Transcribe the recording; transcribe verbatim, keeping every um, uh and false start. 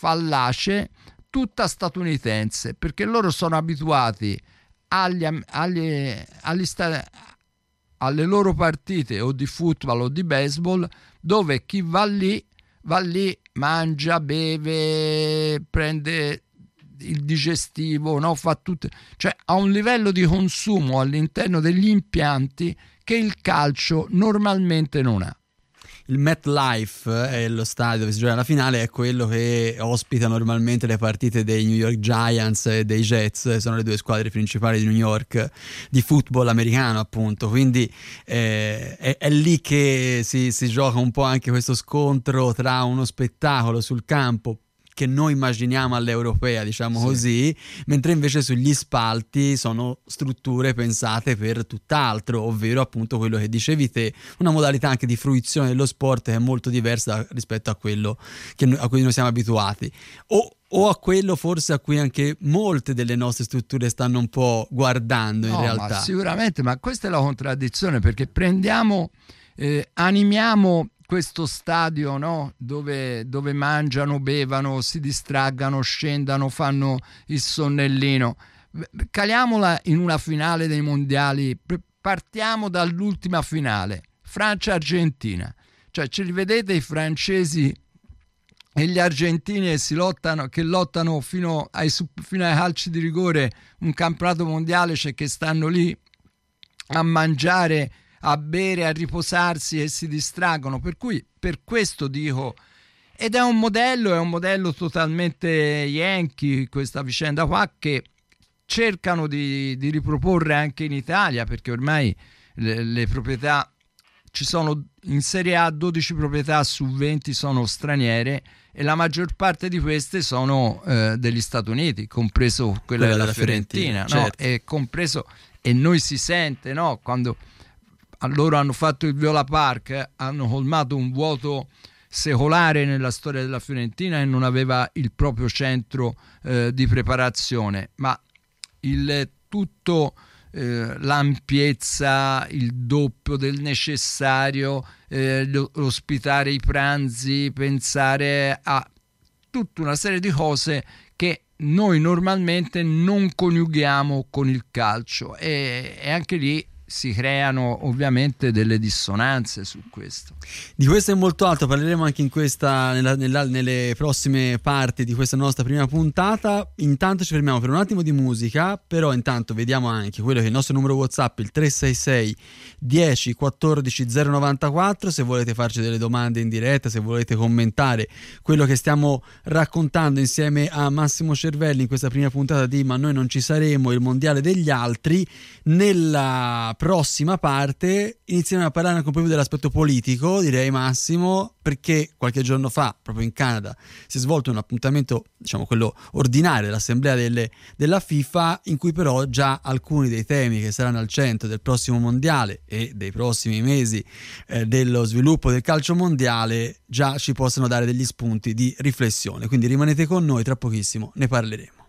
fallace tutta statunitense, perché loro sono abituati agli, agli, agli sta, alle loro partite o di football o di baseball, dove chi va lì va lì, mangia, beve, prende il digestivo, no? Fa tutto, cioè ha un livello di consumo all'interno degli impianti che il calcio normalmente non ha. Il MetLife è lo stadio dove si gioca la finale, è quello che ospita normalmente le partite dei New York Giants e dei Jets, sono le due squadre principali di New York di football americano, appunto, quindi eh, è, è lì che si, si gioca un po' anche questo scontro tra uno spettacolo sul campo che noi immaginiamo all'europea, diciamo sì. così, mentre invece sugli spalti sono strutture pensate per tutt'altro, ovvero appunto quello che dicevi te, una modalità anche di fruizione dello sport che è molto diversa rispetto a quello che, a cui noi siamo abituati, o, o a quello forse a cui anche molte delle nostre strutture stanno un po' guardando in no, realtà. Ma sicuramente, ma questa è la contraddizione, perché prendiamo, eh, animiamo questo stadio, no? dove, dove mangiano, bevano, si distraggano, scendano, fanno il sonnellino. Caliamola in una finale dei mondiali, partiamo dall'ultima finale, Francia-Argentina, cioè ce li vedete i francesi e gli argentini che si lottano, che lottano fino ai, fino ai calci di rigore, un campionato mondiale, cioè che stanno lì a mangiare, a bere, a riposarsi e si distraggono, per cui per questo dico, ed è un modello, è un modello totalmente yankee questa vicenda qua, che cercano di, di riproporre anche in Italia, perché ormai le, le proprietà, ci sono in Serie A dodici proprietà su venti sono straniere e la maggior parte di queste sono eh, degli Stati Uniti, compreso quella, quella della, della Fiorentina, Fiorentina, no? Certo. E compreso, e noi si sente, no? Quando loro hanno fatto il Viola Park, eh, hanno colmato un vuoto secolare nella storia della Fiorentina e non aveva il proprio centro eh, di preparazione, ma il tutto, eh, l'ampiezza, il doppio del necessario, eh, ospitare i pranzi, pensare a tutta una serie di cose che noi normalmente non coniughiamo con il calcio, e, e anche lì si creano ovviamente delle dissonanze su questo. Di questo e molto altro parleremo anche in questa, nella, nella, nelle prossime parti di questa nostra prima puntata. Intanto ci fermiamo per un attimo di musica, però intanto vediamo anche quello che è il nostro numero WhatsApp, il tre sei sei dieci quattordici zero novantaquattro, se volete farci delle domande in diretta, se volete commentare quello che stiamo raccontando insieme a Massimo Cervelli in questa prima puntata di Ma noi non ci saremo, il mondiale degli altri. Nella prossima parte inizieremo a parlare anche un po' più dell'aspetto politico, direi, Massimo, perché qualche giorno fa proprio in Canada si è svolto un appuntamento, diciamo quello ordinario, dell'assemblea delle, della FIFA, in cui però già alcuni dei temi che saranno al centro del prossimo mondiale e dei prossimi mesi eh, dello sviluppo del calcio mondiale già ci possono dare degli spunti di riflessione, quindi rimanete con noi, tra pochissimo ne parleremo.